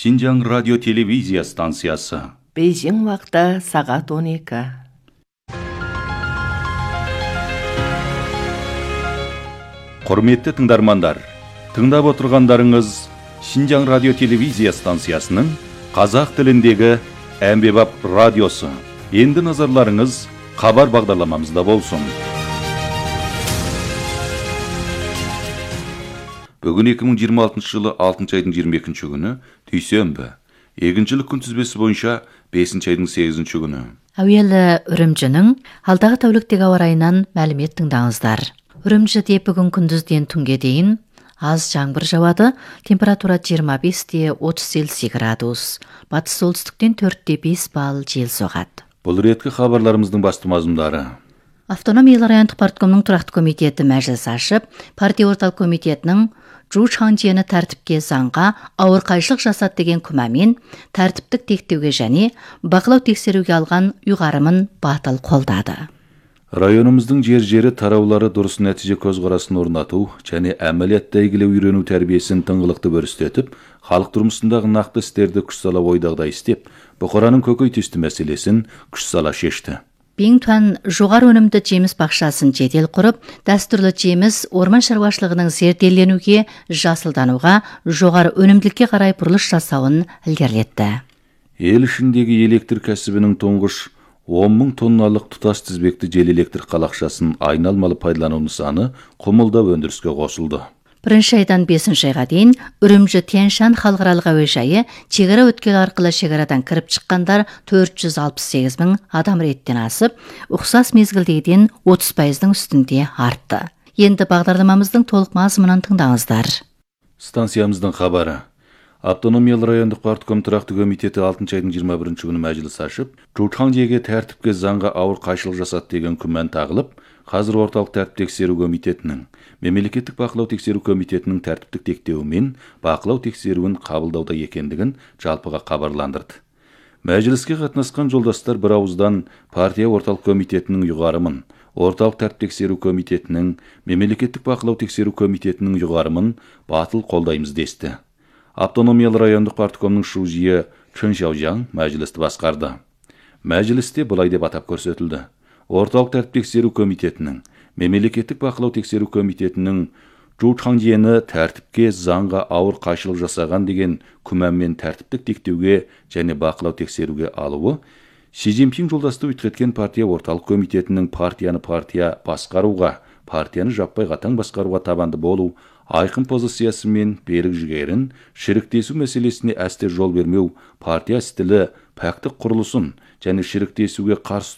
Шинжаң радио телевизия станциясы. Бейжің вақыты сағат 12. Құрметті тыңдармандар, тыңдап отырғандарыңыз Шинжаң радио телевизия станциясының қазақ тіліндегі әмбебап радиосы. Енді назарларыңыз хабар бағдарламамызда болсын. Бүгін 2026 жылы 6 айдың 22 күні дүйсенбі. Егіншілік күнтізбесі бойынша 5 айдың 8 күні. Әуелі Үрімжінің алдағы тәуліктегі ауа райынан мәлімет тыңдаңыздар. Үрімжіде бүгін күндізден түнге дейін аз жаңбыр жауады, температура 25-30 Цельсий градус. Батыс солтүстіктен 4-5 балл жел соғады. Бұл реткі хабарларымыздың басты мазмұндары. Автономиялы райондық парткомның тұрақты комитеті мәжіліс ашып, партия орталық комитетінің Чжу Чаңжиені тәртіпке заңға ауыр қайшылық жасады деген күмәнмен тәртіптік тектеуге және бақылау тексеруге алған ұйғарымын батыл қолдады. Районымыздың жер-жері тараулары дұрыс нәтиже көзқарасын орнату және әмәлиятта игілеу үйрену тәрбиесін тыңғылықты өрістетіп, халық тұрмысындағы нақты істерді күш сала ойдағдай істеп, бұқараның көкейтесті мәселесін күш сала шешті. Беңтуан жоғары өнімді жеміс бақшасын жедел құрып, дәстүрлі жеміс орман шаруашылығының зерделенуге, жасылдануға, жоғары өнімділікке қарай бұрылыш жасауын ілгерілетті. Ел ішіндегі электр кәсібінің тұңғыш 10.000 тонналық тұтас тізбекті жел электр қалақшасын айналмалы пайдалану нысаны Құмылда өндіріске қосылды. 1 айдан 5 айға дейін Үрімжі Тянь-Шань халықаралық әуежайы шекара өткел арқылы шекарадан кіріп шыққандар 468 мың адам реттен асып, ұқсас мезгілдегіден 30%-ның үстінде артты. Енді бағдарламамыздың толық мазмұнын тыңдаңыздар. Станциямыздың хабары. Автономиялы райондық партком тұрақты комитеті 6 айдың 21 күні мәжіліс ашып, Чжу Чаңжиеге тәртіпке заңға ауыр қайшылық жасады деген күмән тағылып, қазір орталық тәртіп тексеру комитетінің, мемлекеттік бақылау тексеру комитетінің тәртіптік тектеуімен бақылау тексеруін қабылдауда екендігін жалпыға хабарландырды. Мәжіліске қатынасқан жолдастар бір ауыздан партия орталық комитетінің ұйғарымын, орталық тәртіп тексеру комитетінің, мемлекеттік бақылау тексеру комитетінің ұйғарымын батыл қолдаймыз десті. Автономиялы райондық парткомның шужиі Чын Шаужаң мәжілісті басқарды. Мәжілісте бұлай деп атап көрсетілді. Орталық тәртіп тексеру комитетінің, мемлекеттік бақылау тексеру комитетінің Чжу Чаңжиені тәртіпке заңға ауыр қайшылық жасаған деген күмәнмен тәртіптік тектеуге және бақылау тексеруге алуы, Си Цзиньпин жолдасты өткеткен партия орталық комитетінің партияны басқаруға, партияны жаппай қатаң басқаруға табанды болу, айқын позициясы мен берік жігерін, шіріктесу мәселесіне әсте жол бермеу, партия стілі пәктік құрылысын және шіріктесуге қарсы